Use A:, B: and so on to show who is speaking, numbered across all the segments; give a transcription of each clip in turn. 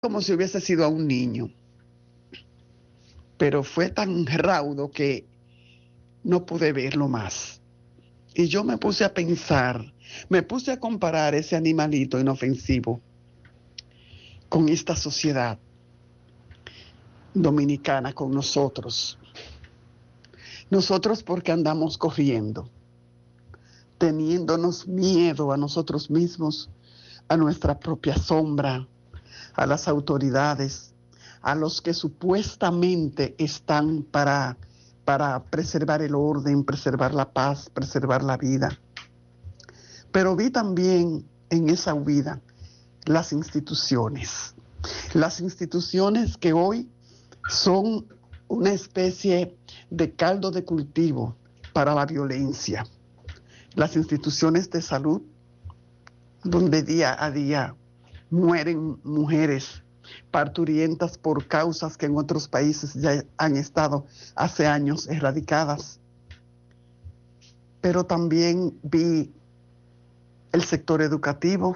A: como si hubiese sido a un niño, pero fue tan raudo que no pude verlo más. Y yo me puse a pensar, me puse a comparar ese animalito inofensivo con esta sociedad dominicana, con nosotros. Nosotros porque andamos corriendo, teniéndonos miedo a nosotros mismos, a nuestra propia sombra, a las autoridades, a los que supuestamente están para preservar el orden, preservar la paz, preservar la vida. Pero vi también en esa huida las instituciones que hoy son una especie de caldo de cultivo para la violencia. Las instituciones de salud, donde día a día mueren mujeres parturientas por causas que en otros países ya han estado hace años erradicadas. Pero también vi el sector educativo,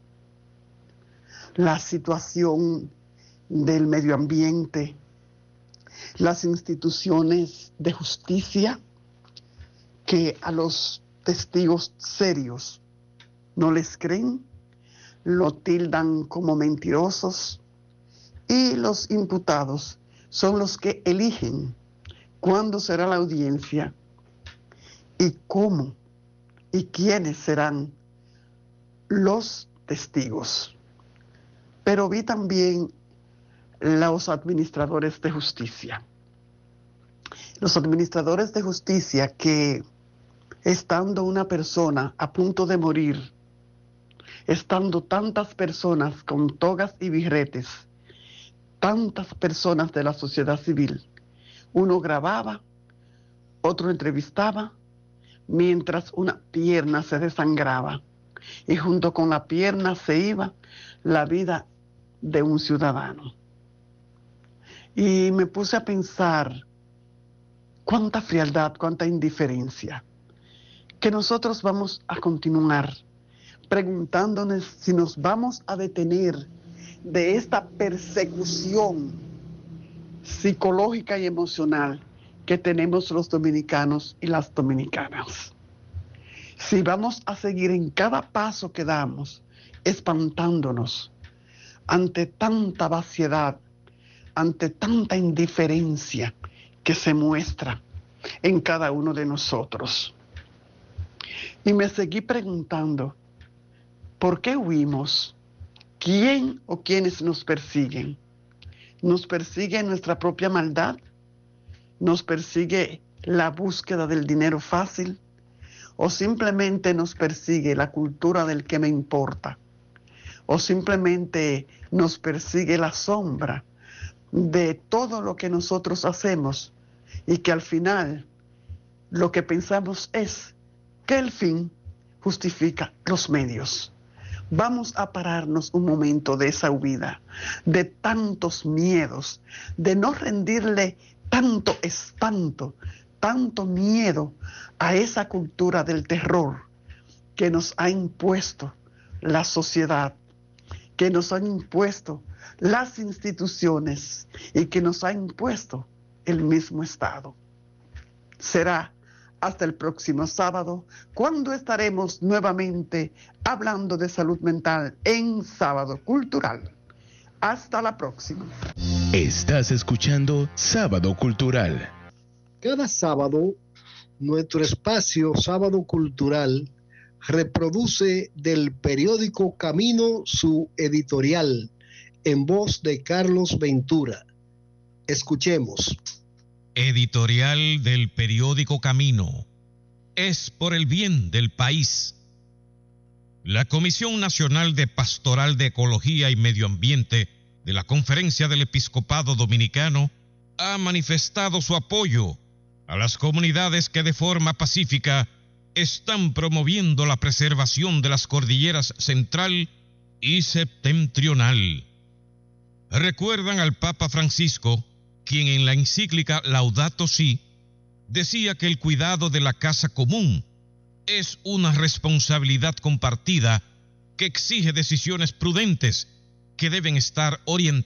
A: la situación del medio ambiente, las instituciones de justicia que a los testigos serios no les creen, lo tildan como mentirosos, y los imputados son los que eligen cuándo será la audiencia y cómo y quiénes serán los testigos. Pero vi también los administradores de justicia. Los administradores de justicia que, estando una persona a punto de morir, estando tantas personas con togas y birretes, tantas personas de la sociedad civil, uno grababa, otro entrevistaba, mientras una pierna se desangraba, y junto con la pierna se iba la vida de un ciudadano. Y me puse a pensar cuánta frialdad, cuánta indiferencia, que nosotros vamos a continuar preguntándonos si nos vamos a detener de esta persecución psicológica y emocional que tenemos los dominicanos y las dominicanas. Si vamos a seguir en cada paso que damos espantándonos ante tanta vaciedad, ante tanta indiferencia que se muestra en cada uno de nosotros. Y me seguí preguntando, ¿por qué huimos? ¿Quién o quiénes nos persiguen? ¿Nos persigue nuestra propia maldad? ¿Nos persigue la búsqueda del dinero fácil? ¿O simplemente nos persigue la cultura del que me importa? ¿O simplemente nos persigue la sombra de todo lo que nosotros hacemos y que al final lo que pensamos es que el fin justifica los medios? Vamos a pararnos un momento de esa huida, de tantos miedos, de no rendirle tanto espanto, tanto miedo a esa cultura del terror que nos ha impuesto la sociedad, que nos han impuesto las instituciones y que nos ha impuesto el mismo Estado. Será hasta el próximo sábado, cuando estaremos nuevamente hablando de salud mental en Sábado Cultural. Hasta la próxima.
B: Estás escuchando Sábado Cultural.
C: Cada sábado, nuestro espacio Sábado Cultural reproduce del periódico Camino su editorial en voz de Carlos Ventura. Escuchemos.
D: Editorial del periódico Camino. Es por el bien del país. La Comisión Nacional de Pastoral de Ecología y Medio Ambiente de la Conferencia del Episcopado Dominicano ha manifestado su apoyo a las comunidades que de forma pacífica están promoviendo la preservación de las cordilleras central y septentrional. Recuerdan al Papa Francisco, quien en la encíclica Laudato Si decía que el cuidado de la casa común es una responsabilidad compartida que exige decisiones prudentes que deben estar orientados